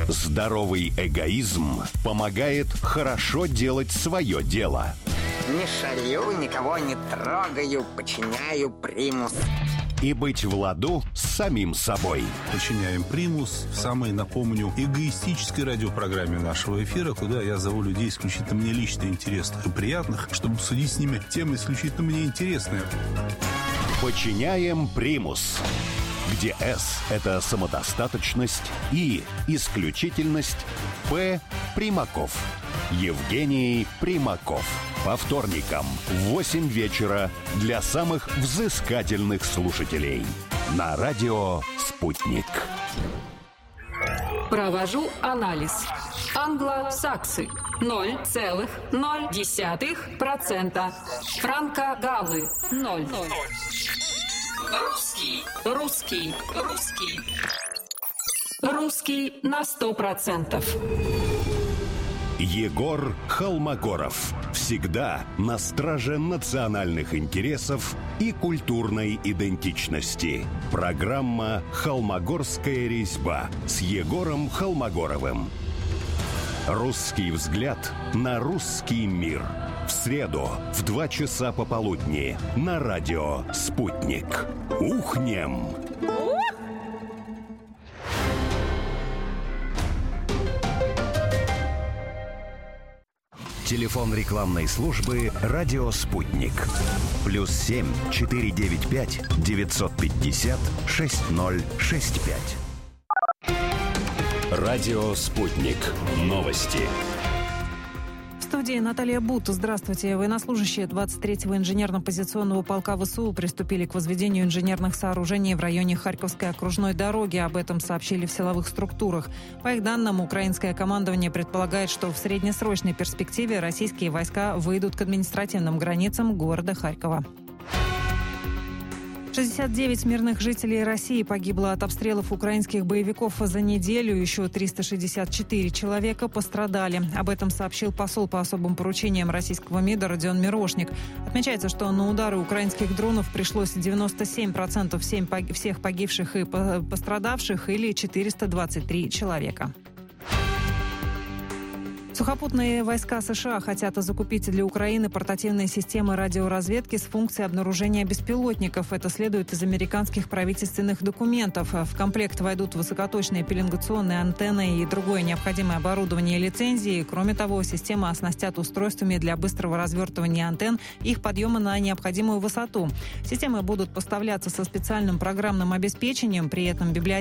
Здоровый эгоизм помогает хорошо делать свое дело. Не шалю, никого не трогаю, подчиняю примус. И быть в ладу с самим собой. Подчиняем примус в самой, напомню, эгоистической радиопрограмме нашего эфира, куда я зову людей исключительно мне лично интересных и приятных, чтобы обсудить с ними темы исключительно мне интересные. Подчиняем примус, где «С» — это самодостаточность, «И» — исключительность, «П» — Примаков. Евгений Примаков. По вторникам в 8 вечера для самых взыскательных слушателей. На радио «Спутник». Провожу анализ. Англосаксы 0,0%. Франко-галлы 0. Русский на 100%. Егор Холмогоров. Всегда на страже национальных интересов и культурной идентичности. Программа «Холмогорская резьба» с Егором Холмогоровым. Русский взгляд на русский мир. В среду в 2 часа пополудни на радио «Спутник». Ухнем! Телефон рекламной службы «Радио Спутник». +7 495 950 6065. Радио Спутник. Новости. В студии Наталья Бут. Здравствуйте. Военнослужащие 23-го инженерно-позиционного полка ВСУ приступили к возведению инженерных сооружений в районе Харьковской окружной дороги. Об этом сообщили в силовых структурах. По их данным, украинское командование предполагает, что в среднесрочной перспективе российские войска выйдут к административным границам города Харькова. 69 мирных жителей России погибло от обстрелов украинских боевиков за неделю. Еще 364 человека пострадали. Об этом сообщил посол по особым поручениям российского МИДа Родион Мирошник. Отмечается, что на удары украинских дронов пришлось 97% всех погибших и пострадавших, или 423 человека. Сухопутные войска США хотят закупить для Украины портативные системы радиоразведки с функцией обнаружения беспилотников. Это следует из американских правительственных документов. В комплект войдут высокоточные пеленгационные антенны и другое необходимое оборудование и лицензии. Кроме того, системы оснастят устройствами для быстрого развертывания антенн и их подъема на необходимую высоту. Системы будут поставляться со специальным программным обеспечением. При этом библиотека